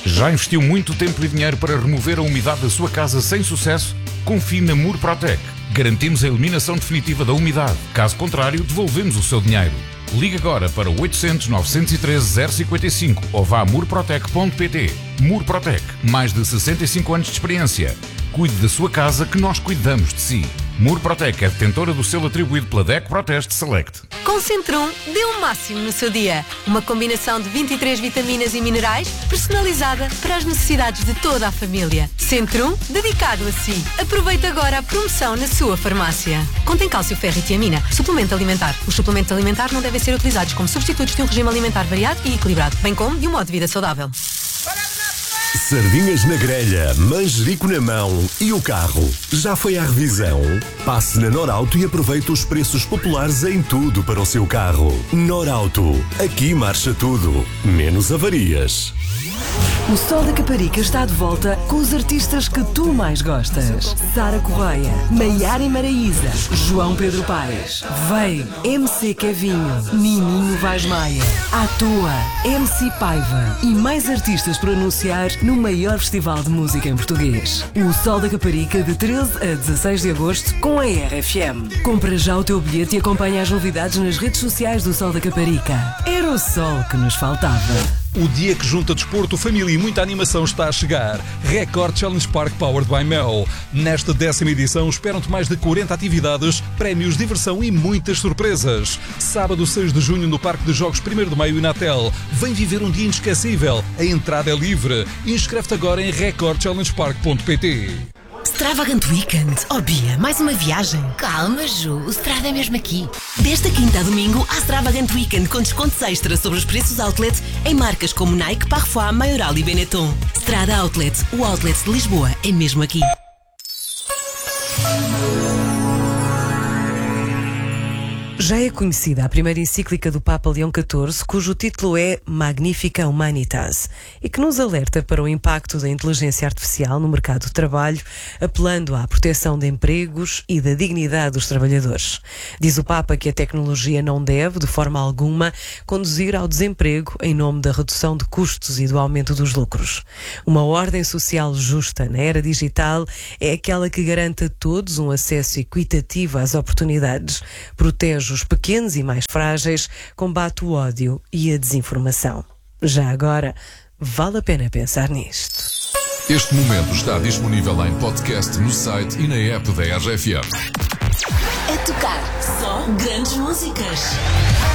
Já investiu muito tempo e dinheiro para remover a umidade da sua casa sem sucesso? Confie na Murprotec. Garantimos a eliminação definitiva da umidade. Caso contrário, devolvemos o seu dinheiro. Ligue agora para 800 913 055 ou vá a murprotec.pt. Murprotec. Mais de 65 anos de experiência. Cuide da sua casa que nós cuidamos de si. Murprotec é detentora do selo atribuído pela DECO Proteste Select. Com Centrum, dê o máximo no seu dia. Uma combinação de 23 vitaminas e minerais personalizada para as necessidades de toda a família. Centrum, dedicado a si. Aproveite agora a promoção na sua farmácia. Contém cálcio, ferro e tiamina. Suplemento alimentar. Os suplementos alimentares não devem ser utilizados como substitutos de um regime alimentar variado e equilibrado, bem como de um modo de vida saudável. Sardinhas na grelha, manjerico na mão e o carro. Já foi à revisão? Passe na Norauto e aproveite os preços populares em tudo para o seu carro. Norauto, aqui marcha tudo, menos avarias. O Sol da Caparica está de volta com os artistas que tu mais gostas. Sara Correia, Maiara e Maraíza, João Pedro Paes, Vei, MC Kevinho, Nininho Vaz Maia, À Toa, MC Paiva e mais artistas por anunciar no maior festival de música em português. O Sol da Caparica de 13 a 16 de agosto com a RFM. Compra já o teu bilhete e acompanha as novidades nas redes sociais do Sol da Caparica. Era o sol que nos faltava. O dia que junta desporto, família e muita animação está a chegar. Record Challenge Park Powered by Mel. Nesta 10ª edição esperam-te mais de 40 atividades, prémios, diversão e muitas surpresas. Sábado 6 de junho no Parque de Jogos 1º de Maio e Natel. Vem viver um dia inesquecível. A entrada é livre. Inscreve-te agora em recordchallengepark.pt. Extravagant Weekend. Oh Bia, mais uma viagem? Calma, Ju, o Strada é mesmo aqui. Desta quinta a domingo, há Extravagant Weekend com descontos extra sobre os preços outlet em marcas como Nike, Parfois, Maioral e Benetton. Strada Outlet, o outlet de Lisboa, é mesmo aqui. Já é conhecida a primeira encíclica do Papa Leão XIV, cujo título é Magnificat Humanitas, e que nos alerta para o impacto da inteligência artificial no mercado de trabalho, apelando à proteção de empregos e da dignidade dos trabalhadores. Diz o Papa que a tecnologia não deve, de forma alguma, conduzir ao desemprego em nome da redução de custos e do aumento dos lucros. Uma ordem social justa na era digital é aquela que garante a todos um acesso equitativo às oportunidades, protege os pequenos e mais frágeis, combate o ódio e a desinformação. Já agora, vale a pena pensar nisto. Este momento está disponível em podcast no site e na app da RFM. A tocar só grandes músicas.